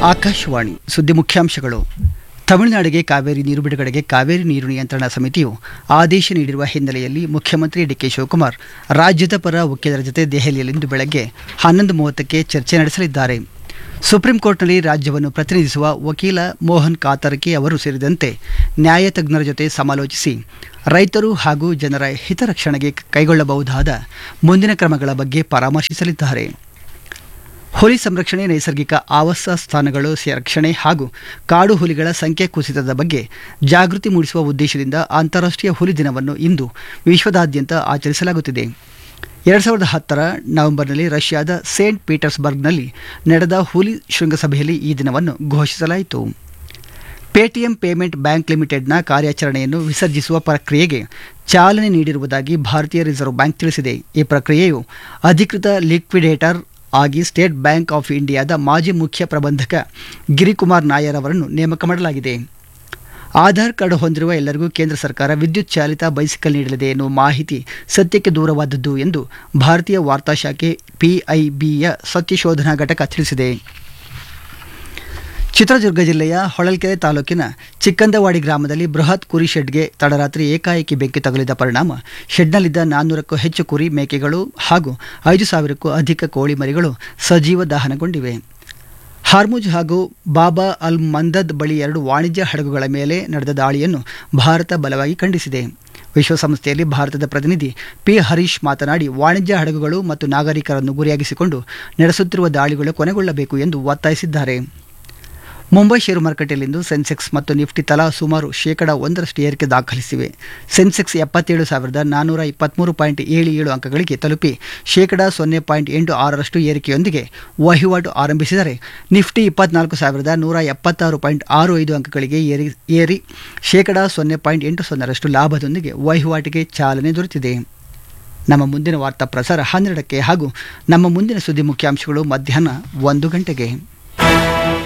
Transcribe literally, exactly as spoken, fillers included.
ಆಕಾಶವಾಣಿ ಸುದ್ದಿ ಮುಖ್ಯಾಂಶಗಳು. ತಮಿಳುನಾಡಿಗೆ ಕಾವೇರಿ ನೀರು ಬಿಡುಗಡೆಗೆ ಕಾವೇರಿ ನೀರು ನಿಯಂತ್ರಣ ಸಮಿತಿಯು ಆದೇಶ ನೀಡಿರುವ ಹಿನ್ನೆಲೆಯಲ್ಲಿ ಮುಖ್ಯಮಂತ್ರಿ ಡಿ ಕೆ ಶಿವಕುಮಾರ್ ರಾಜ್ಯದ ಪರ ವಕೀಲರ ಜತೆ ದೆಹಲಿಯಲ್ಲಿಂದು ಬೆಳಗ್ಗೆ ಹನ್ನೊಂದು ಮೂವತ್ತಕ್ಕೆ ಚರ್ಚೆ ನಡೆಸಲಿದ್ದಾರೆ. ಸುಪ್ರೀಂ ಕೋರ್ಟ್ನಲ್ಲಿ ರಾಜ್ಯವನ್ನು ಪ್ರತಿನಿಧಿಸುವ ವಕೀಲ ಮೋಹನ್ ಕಾತರ್ಕಿ ಅವರು ಸೇರಿದಂತೆ ನ್ಯಾಯ ತಜ್ಞರ ಜೊತೆ ಸಮಾಲೋಚಿಸಿ ರೈತರು ಹಾಗೂ ಜನರ ಹಿತರಕ್ಷಣೆಗೆ ಕೈಗೊಳ್ಳಬಹುದಾದ ಮುಂದಿನ ಕ್ರಮಗಳ ಬಗ್ಗೆ ಪರಾಮರ್ಶಿಸಲಿದ್ದಾರೆ. ಹುಲಿ ಸಂರಕ್ಷಣೆ, ನೈಸರ್ಗಿಕ ಆವಾಸ ಸ್ಥಾನಗಳು ರಕ್ಷಣೆ ಹಾಗೂ ಕಾಡು ಹುಲಿಗಳ ಸಂಖ್ಯೆ ಕುಸಿತದ ಬಗ್ಗೆ ಜಾಗೃತಿ ಮೂಡಿಸುವ ಉದ್ದೇಶದಿಂದ ಅಂತಾರಾಷ್ಟ್ರೀಯ ಹುಲಿ ದಿನವನ್ನು ಇಂದು ವಿಶ್ವದಾದ್ಯಂತ ಆಚರಿಸಲಾಗುತ್ತಿದೆ. ಎರಡು ಸಾವಿರದ ಹತ್ತರ ನವೆಂಬರ್ನಲ್ಲಿ ರಷ್ಯಾದ ಸೇಂಟ್ ಪೀಟರ್ಸ್ಬರ್ಗ್ನಲ್ಲಿ ನಡೆದ ಹುಲಿ ಶೃಂಗಸಭೆಯಲ್ಲಿ ಈ ದಿನವನ್ನು ಘೋಷಿಸಲಾಯಿತು. ಪೇಟಿಎಂ ಪೇಮೆಂಟ್ ಬ್ಯಾಂಕ್ ಲಿಮಿಟೆಡ್ನ ಕಾರ್ಯಾಚರಣೆಯನ್ನು ವಿಸರ್ಜಿಸುವ ಪ್ರಕ್ರಿಯೆಗೆ ಚಾಲನೆ ನೀಡಿರುವುದಾಗಿ ಭಾರತೀಯ ರಿಸರ್ವ್ ಬ್ಯಾಂಕ್ ತಿಳಿಸಿದೆ. ಈ ಪ್ರಕ್ರಿಯೆಯು ಅಧಿಕೃತ ಲಿಕ್ವಿಡೇಟರ್ ಆಗಿ ಸ್ಟೇಟ್ ಬ್ಯಾಂಕ್ ಆಫ್ ಇಂಡಿಯಾದ ಮಾಜಿ ಮುಖ್ಯ ಪ್ರಬಂಧಕ ಗಿರಿಕುಮಾರ್ ನಾಯರ್ ಅವರನ್ನು ನೇಮಕ ಮಾಡಲಾಗಿದೆ. ಆಧಾರ್ ಕಾರ್ಡ್ ಹೊಂದಿರುವ ಎಲ್ಲರಿಗೂ ಕೇಂದ್ರ ಸರ್ಕಾರ ವಿದ್ಯುತ್ ಚಾಲಿತ ಬೈಸಿಕಲ್ ನೀಡಲಿದೆ ಎನ್ನುವ ಮಾಹಿತಿ ಸತ್ಯಕ್ಕೆ ದೂರವಾದದ್ದು ಎಂದು ಭಾರತೀಯ ವಾರ್ತಾ ಶಾಖೆ ಪಿಐಬಿಯ ಸತ್ಯಶೋಧನಾ ಘಟಕ ತಿಳಿಸಿದೆ. ಚಿತ್ರದುರ್ಗ ಜಿಲ್ಲೆಯ ಹೊಳಲ್ಕೆರೆ ತಾಲೂಕಿನ ಚಿಕ್ಕಂದವಾಡಿ ಗ್ರಾಮದಲ್ಲಿ ಬೃಹತ್ ಕುರಿ ಶೆಡ್ಗೆ ತಡರಾತ್ರಿ ಏಕಾಏಕಿ ಬೆಂಕಿ ತಗುಲಿದ ಪರಿಣಾಮ ಶೆಡ್ನಲ್ಲಿದ್ದ ನಾನ್ನೂರಕ್ಕೂ ಹೆಚ್ಚು ಕುರಿ, ಮೇಕೆಗಳು ಹಾಗೂ ಐದು ಸಾವಿರಕ್ಕೂ ಅಧಿಕ ಕೋಳಿ ಮರಿಗಳು ಸಜೀವ ದಹನಗೊಂಡಿವೆ. ಹಾರ್ಮುಜ್ ಹಾಗೂ ಬಾಬಾ ಅಲ್ ಮಂದದ್ ಬಳಿ ಎರಡು ವಾಣಿಜ್ಯ ಹಡಗುಗಳ ಮೇಲೆ ನಡೆದ ದಾಳಿಯನ್ನು ಭಾರತ ಬಲವಾಗಿ ಖಂಡಿಸಿದೆ. ವಿಶ್ವಸಂಸ್ಥೆಯಲ್ಲಿ ಭಾರತದ ಪ್ರತಿನಿಧಿ ಪಿ ಹರೀಶ್ ಮಾತನಾಡಿ, ವಾಣಿಜ್ಯ ಹಡಗುಗಳು ಮತ್ತು ನಾಗರಿಕರನ್ನು ಗುರಿಯಾಗಿಸಿಕೊಂಡು ನಡೆಸುತ್ತಿರುವ ದಾಳಿಗಳು ಕೊನೆಗೊಳ್ಳಬೇಕು ಎಂದು ಒತ್ತಾಯಿಸಿದ್ದಾರೆ. ಮುಂಬೈ ಷೇರು ಮಾರುಕಟ್ಟೆಯಲ್ಲಿಂದು ಸೆನ್ಸೆಕ್ಸ್ ಮತ್ತು ನಿಫ್ಟಿ ತಲಾ ಸುಮಾರು ಶೇಕಡ ಒಂದರಷ್ಟು ಏರಿಕೆ ದಾಖಲಿಸಿವೆ. ಸೆನ್ಸೆಕ್ಸ್ ಎಪ್ಪತ್ತೇಳು ಸಾವಿರದ ನಾನ್ನೂರ ಇಪ್ಪತ್ತ್ಮೂರು ಪಾಯಿಂಟ್ ಏಳು ಏಳು ಅಂಕಗಳಿಗೆ ತಲುಪಿ ಶೇಕಡ ಸೊನ್ನೆ ಪಾಯಿಂಟ್ ಎಂಟು ಆರರಷ್ಟು ಏರಿಕೆಯೊಂದಿಗೆ ವಹಿವಾಟು ಆರಂಭಿಸಿದರೆ ನಿಫ್ಟಿ ಇಪ್ಪತ್ನಾಲ್ಕು ಸಾವಿರದ ನೂರ ಎಪ್ಪತ್ತಾರು ಪಾಯಿಂಟ್ ಆರು ಐದು ಅಂಕಗಳಿಗೆ ಏರಿ ಏರಿ ಶೇಕಡ ಸೊನ್ನೆ ಪಾಯಿಂಟ್ ಎಂಟು ಸೊನ್ನೆರಷ್ಟು ಲಾಭದೊಂದಿಗೆ ವಹಿವಾಟಿಗೆ ಚಾಲನೆ ದೊರೆತಿದೆ. ನಮ್ಮ ಮುಂದಿನ ವಾರ್ತಾ ಪ್ರಸಾರ ಹನ್ನೆರಡಕ್ಕೆ ಹಾಗೂ ನಮ್ಮ ಮುಂದಿನ ಸುದ್ದಿ ಮುಖ್ಯಾಂಶಗಳು ಮಧ್ಯಾಹ್ನ ಒಂದು ಗಂಟೆಗೆ.